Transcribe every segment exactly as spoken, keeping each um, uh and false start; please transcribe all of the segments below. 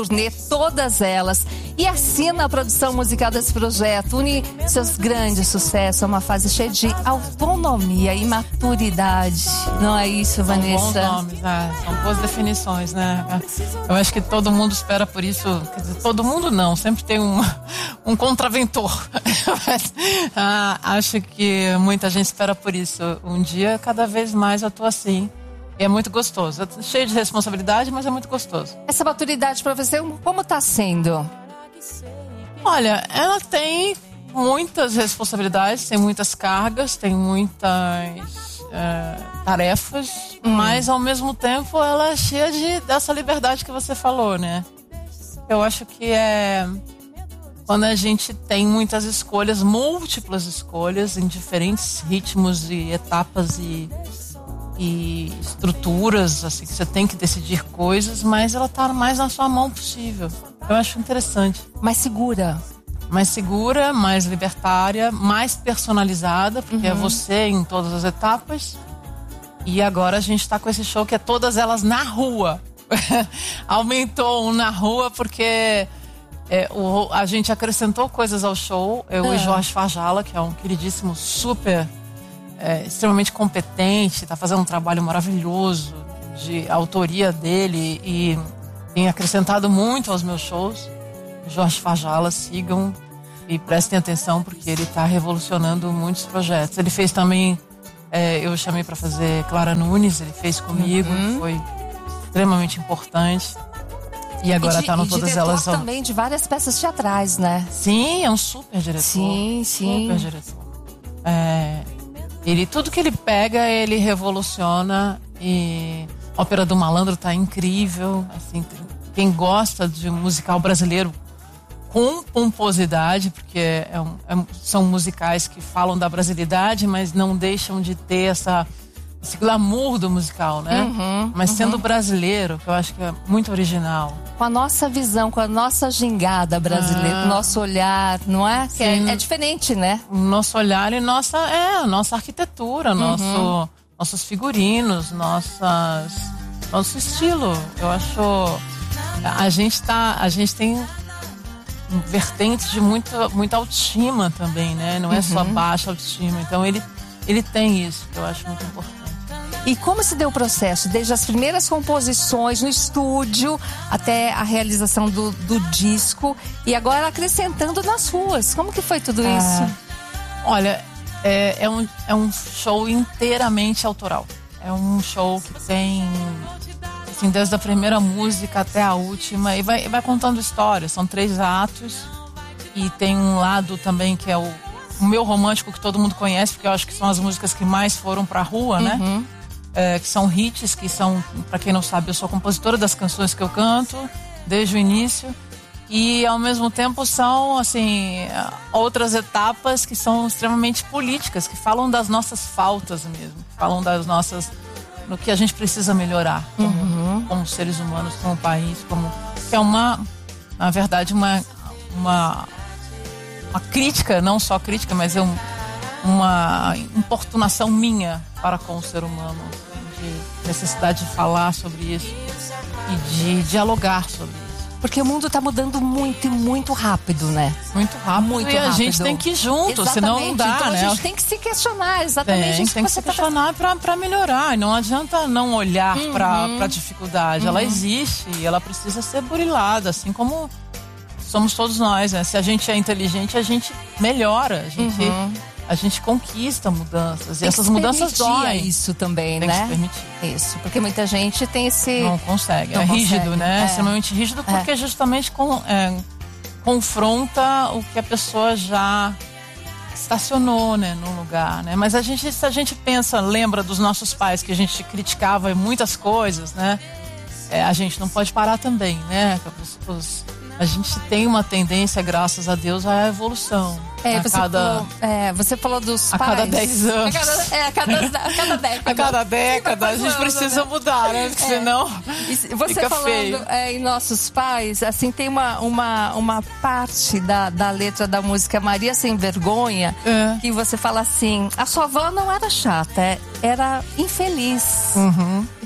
turnê, todas elas, e assina a produção musical desse projeto, une seus grandes sucessos, é uma fase cheia de autonomia e maturidade. Não é isso, Vanessa? São bons nomes, né? São boas definições, né? Eu acho que todo mundo espera por isso, quer dizer, todo mundo não, sempre tem um, um contraventor. ah, acho que muita gente espera por isso. Um dia, cada vez mais eu tô assim. É muito gostoso, é cheio de responsabilidade, mas é muito gostoso. Essa maturidade para você, como tá sendo? Olha, ela tem muitas responsabilidades, tem muitas cargas, tem muitas é, tarefas, hum. mas ao mesmo tempo ela é cheia de, dessa liberdade que você falou, né? Eu acho que é quando a gente tem muitas escolhas, múltiplas escolhas em diferentes ritmos e etapas e e estruturas, assim, que você tem que decidir coisas, mas ela tá mais na sua mão possível. Eu acho interessante. Mais segura. Mais segura, mais libertária, mais personalizada, porque uhum. é você em todas as etapas. E agora a gente tá com esse show que é todas elas na rua. Aumentou um na rua porque é, o, a gente acrescentou coisas ao show. Eu uhum. e Jorge Fajala, que é um queridíssimo super... É, extremamente competente, está fazendo um trabalho maravilhoso de autoria dele e tem acrescentado muito aos meus shows. Jorge Fajala, sigam e prestem atenção porque ele está revolucionando muitos projetos. Ele fez também, é, eu chamei para fazer Clara Nunes, ele fez comigo, uhum. foi extremamente importante. E agora está no Todas Elas. E também de várias peças teatrais, né? Sim, é um super diretor. Sim, sim. Super diretor. É... Ele, tudo que ele pega, ele revoluciona. E a Ópera do Malandro tá incrível. Assim, quem gosta de musical brasileiro com pomposidade, porque é um, é, são musicais que falam da brasilidade, mas não deixam de ter essa, esse glamour do musical, né? Uhum, mas uhum. sendo brasileiro, que eu acho que é muito original. Com a nossa visão, com a nossa gingada brasileira, ah, com o nosso olhar, não é? Que é, é diferente, né? O nosso olhar e nossa, é, a nossa arquitetura, uhum. nosso, nossos figurinos, nossas, nosso estilo. Eu acho... A gente, tá, a gente tem vertentes de muita, muita autoestima também, né? Não é uhum. só baixa autoestima. Então ele, ele tem isso, que eu acho muito importante. E como se deu o processo? Desde as primeiras composições no estúdio até a realização do, do disco e agora acrescentando nas ruas. Como que foi tudo é, isso? Olha, é, é, um, é um show inteiramente autoral. É um show que tem, assim, desde a primeira música até a última e vai, vai contando histórias. São três atos e tem um lado também que é o, o meu romântico que todo mundo conhece, porque eu acho que são as músicas que mais foram pra rua, né? Uhum. É, que são hits, que são, pra quem não sabe, eu sou compositora das canções que eu canto desde o início e ao mesmo tempo são, assim, outras etapas que são extremamente políticas, que falam das nossas faltas mesmo, que falam das nossas, no que a gente precisa melhorar como, uhum. como seres humanos, como país, como, que é uma, na verdade, uma, uma, uma crítica, não só crítica, mas é um, uma importunação minha para com o ser humano, de necessidade de falar sobre isso e de dialogar sobre isso. Porque o mundo está mudando muito e muito rápido, né? Muito rápido. Muito e rápido. A gente tem que ir junto, exatamente. Senão não dá, então, né? A gente tem que se questionar, exatamente. Tem, isso tem que, que se questionar tá... para melhorar. E não adianta não olhar uhum. para a dificuldade. Uhum. Ela existe e ela precisa ser burilada, assim como somos todos nós, né? Se a gente é inteligente, a gente melhora, a gente... Uhum. A gente conquista mudanças. Tem e essas mudanças doem. Isso também, tem né? Tem que se permitir. Isso, porque muita gente tem esse... Não consegue. Não é consegue. rígido, né? É. Extremamente rígido porque é. justamente com, é, confronta o que a pessoa já estacionou, né, no lugar, né? Mas a gente, se a gente pensa, lembra dos nossos pais que a gente criticava em muitas coisas, né? É, a gente não pode parar também, né? Os, os, a gente tem uma tendência, graças a Deus, à evolução. É, a você, cada, falou, é, você falou dos a pais. A cada dez anos. A cada, é, a cada, a cada década. A cada década a gente precisa mudar, né? Porque é. senão você fica falando feio. É, em nossos pais, assim, tem uma, uma, uma parte da, da letra da música Maria Sem Vergonha, é. que você fala assim, a sua avó não era chata, era infeliz. Uhum. Então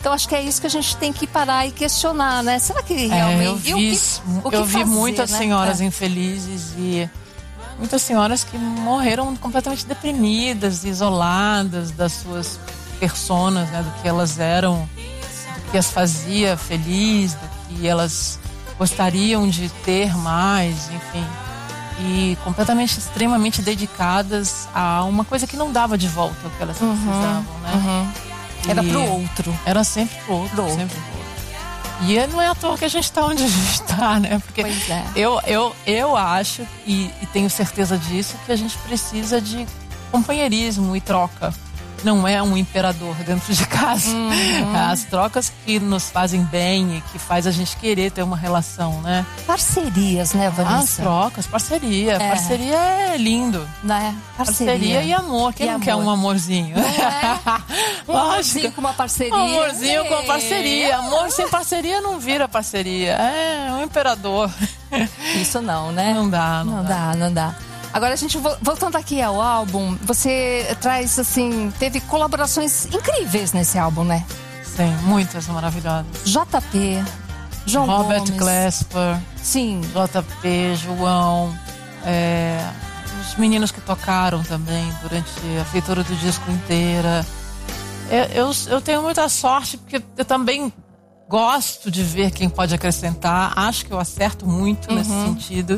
Então acho que é isso que a gente tem que parar e questionar, né? Será que realmente... É, eu vi, e o que, o que eu vi fazer, muitas né? senhoras é. infelizes e muitas senhoras que morreram completamente deprimidas, isoladas das suas personas, né? Do que elas eram, do que as fazia feliz, do que elas gostariam de ter mais, enfim. E completamente, extremamente dedicadas a uma coisa que não dava de volta o que elas Uhum, precisavam, né? Uhum. Era E pro outro. Era sempre pro outro, Pro outro. sempre pro outro. E não é à toa que a gente está onde a gente está, né? Porque Pois é. eu, eu, eu acho, e, e tenho certeza disso, que a gente precisa de companheirismo e troca. Não é um imperador dentro de casa. Uhum. As trocas que nos fazem bem e que faz a gente querer ter uma relação, né? Parcerias, né, As Vanessa? trocas, parceria. É. Parceria é lindo. Né? Parceria. Parceria e amor. Quem E não amor. quer um amorzinho? Não é? Um Lógico. amorzinho com uma parceria. Um amorzinho É. com parceria. Amor sem parceria não vira parceria. É um imperador. Isso não, né? Não dá, não, Não dá. dá, não dá. Agora, a gente, vo- voltando aqui ao álbum, você traz, assim, teve colaborações incríveis nesse álbum, né? Sim, muitas maravilhosas. J P, João Robert Gomes. Glasper, Sim. J P, João, é, os meninos que tocaram também durante a feitura do disco inteira. Eu, eu, eu tenho muita sorte porque eu também gosto de ver quem pode acrescentar. Acho que eu acerto muito nesse sentido.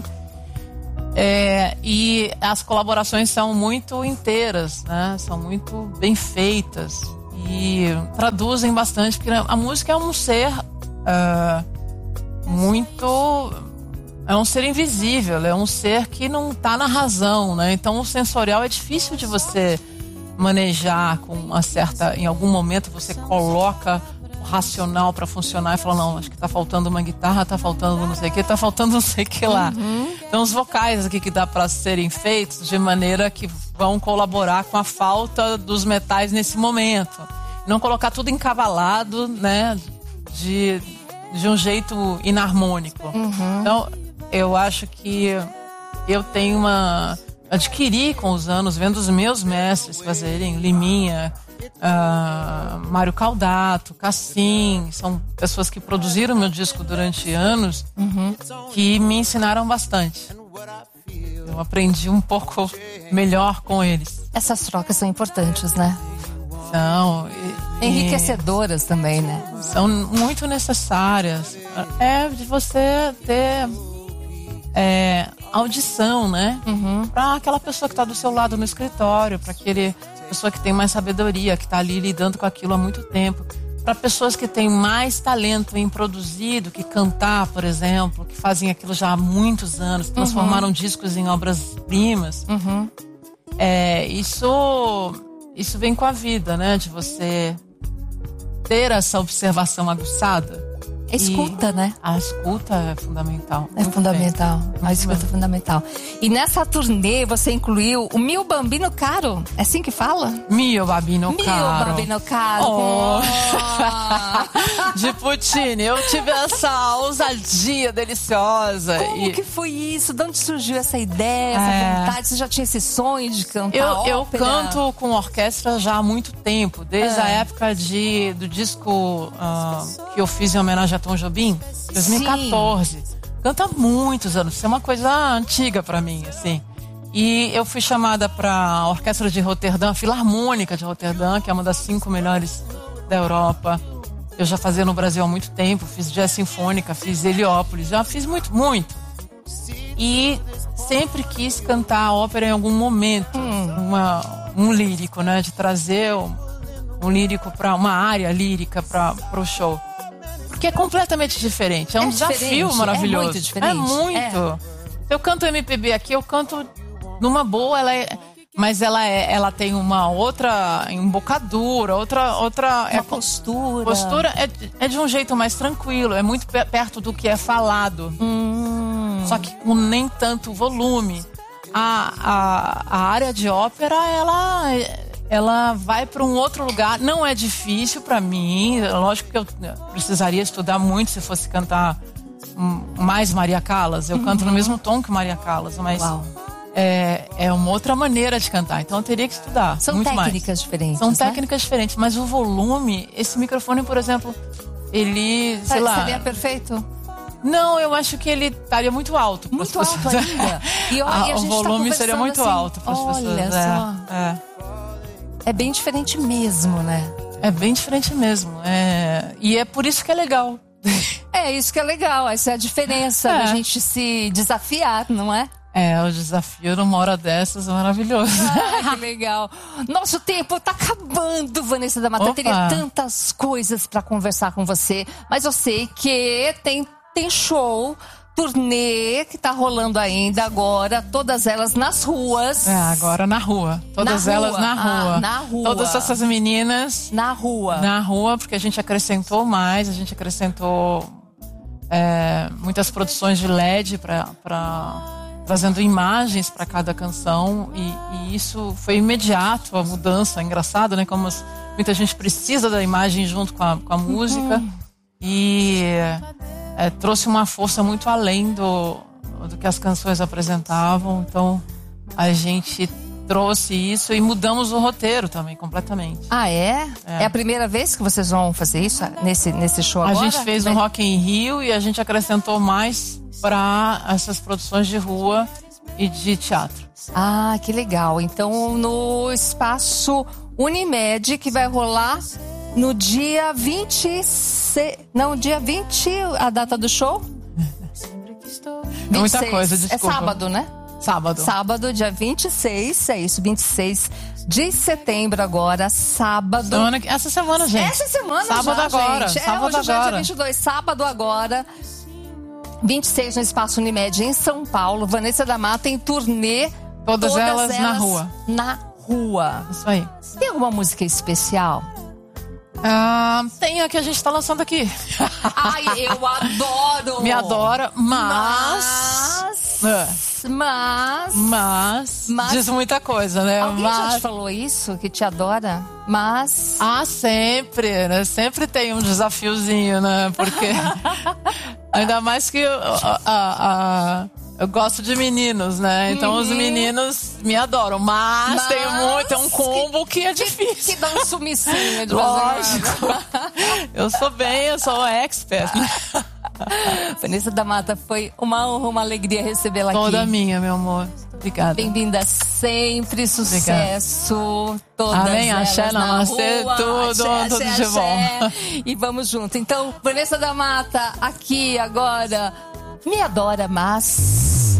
É, e as colaborações são muito inteiras, né? São muito bem feitas e traduzem bastante, porque a música é um ser ah, muito... É um ser invisível, é um ser que não está na razão, né? Então o sensorial é difícil de você manejar com uma certa... Em algum momento você coloca o racional para funcionar e fala, não, acho que tá faltando uma guitarra, tá faltando não sei o que, tá faltando não sei o que lá. Uhum. Então os vocais aqui que dá para serem feitos de maneira que vão colaborar com a falta dos metais nesse momento. Não colocar tudo encavalado, né, de, de um jeito inarmônico. Uhum. Então eu acho que eu tenho uma... Adquiri com os anos, vendo os meus mestres fazerem, Liminha, uh, Mário Caldato, Cassim, são pessoas que produziram meu disco durante anos, Uhum. que me ensinaram bastante. Eu aprendi um pouco melhor com eles. Essas trocas são importantes, né? São e- Enriquecedoras também, né? e são muito necessárias. É de você ter é, audição, né? Uhum. Para aquela pessoa que está do seu lado no escritório, para aquele pessoa que tem mais sabedoria, que está ali lidando com aquilo há muito tempo, para pessoas que têm mais talento em produzir do que cantar, por exemplo, que fazem aquilo já há muitos anos, transformaram discos em obras-primas. Uhum. É, isso, isso vem com a vida, né? De você ter essa observação aguçada. Escuta, E né? A escuta é fundamental. É muito fundamental. bem. A escuta é bem. fundamental. E nessa turnê você incluiu o Mio Bambino Caro. É assim que fala? Mio Babino Mio Caro. Bambino Caro. Oh. Oh. De Puccini, eu tive essa ousadia deliciosa. Como e que foi isso? De onde surgiu essa ideia, essa É. vontade? Você já tinha esse sonho de cantar eu, eu ópera? canto com orquestra já há muito tempo, desde É. a época de, do disco ah, que eu fiz em homenagem a Tom Jobim, dois mil e quatorze. Canto há muitos anos, isso é uma coisa antiga pra mim, assim. E eu fui chamada pra Orquestra de Roterdã, Filarmônica de Roterdã, que é uma das cinco melhores da Europa. Eu já fazia no Brasil há muito tempo, fiz jazz sinfônica, fiz Heliópolis, já fiz muito, muito. E sempre quis cantar ópera em algum momento, uma, um lírico, né? De trazer um, um lírico para uma área lírica para o show. Porque é completamente diferente, é um É desafio diferente, maravilhoso. é muito diferente. É muito. Se eu canto M P B aqui, eu canto numa boa, ela é, mas ela, é, ela tem uma outra embocadura, outra... outra Uma é, postura. postura é, é de um jeito mais tranquilo, é muito pe- perto do que é falado. Hum. Só que com nem tanto volume. A, a, a área de ópera, ela, ela vai para um outro lugar. Não é difícil para mim. Lógico que eu precisaria estudar muito se fosse cantar hum, mais Maria Callas. Eu canto no mesmo tom que Maria Callas, mas Uau. é, é uma outra maneira de cantar. Então eu teria que estudar. São muito técnicas mais. diferentes. São né? técnicas diferentes, mas o volume, esse microfone, por exemplo, ele, sei lá. Seria perfeito? Não, eu acho que ele estaria muito alto. Muito alto ainda. E, ó, ah, e a o gente volume tá seria muito assim, alto para as pessoas. Olha só. É, é. é bem diferente mesmo, né? É bem diferente mesmo. É... E é por isso que é legal. É, isso que é legal. Essa é a diferença É. da gente se desafiar, não é? É, o desafio numa hora dessas é maravilhoso. Ai, que legal. Nosso tempo tá acabando, Vanessa da Mata. Eu Opa. teria tantas coisas pra conversar com você, mas eu sei que tem, tem show, turnê que tá rolando ainda agora, todas elas nas ruas. É, agora na rua. Todas Na elas rua. na rua. Ah, na rua. Todas essas meninas Na rua. na rua, porque a gente acrescentou mais, a gente acrescentou é, muitas produções de L E D pra, pra, trazendo imagens para cada canção e, e isso foi imediato, a mudança. É engraçado, né? Como as, muita gente precisa da imagem junto com a, com a música Uhum. e é, trouxe uma força muito além do, do que as canções apresentavam. Então a gente trouxe isso e mudamos o roteiro também completamente. Ah, é? É. É a primeira vez que vocês vão fazer isso nesse, nesse show A agora? gente fez um Rock in Rio e a gente acrescentou mais para essas produções de rua e de teatro. Ah, que legal. Então, no espaço Unimed, que vai rolar no dia vinte e seis... Não, dia vinte, a data do show? É muita vinte e seis. coisa, desculpa. É sábado, né? Sábado. Sábado, dia vinte e seis, é isso, vinte e seis de setembro agora, sábado. Semana, que- essa semana, gente. Essa semana Sábado já, agora. gente. Sábado é, hoje já é dia agora. vinte e dois, sábado agora. vinte e seis no Espaço Unimed em São Paulo. Vanessa da Mata em turnê. Todas elas na rua. Na rua. Isso aí. Tem alguma música especial? Ah, tem a que a gente tá lançando aqui. Ai, eu adoro! Me adora, mas... Mas... Mas... Mas... Mas- Diz muita coisa, né? Alguém já mas... te falou isso? Que te adora? Mas... Ah, sempre, né? Sempre tem um desafiozinho, né? Porque... Ainda mais que... eu- a- a- a- eu gosto de meninos, né? Então Uhum. os meninos me adoram. Mas, Mas tem muito, tem um combo que, é difícil. Que dá um sumicinho de Lógico. Eu sou bem, eu sou expert. Vanessa da Mata, foi uma honra, uma alegria recebê-la aqui. Toda minha, meu amor. Obrigada. Bem-vinda sempre, sucesso. Todas Amém, elas axé, na namastê, rua. tudo, Axé, tudo axé, de bom. axé. E vamos junto. Então, Vanessa da Mata, aqui agora. Me adora, mas...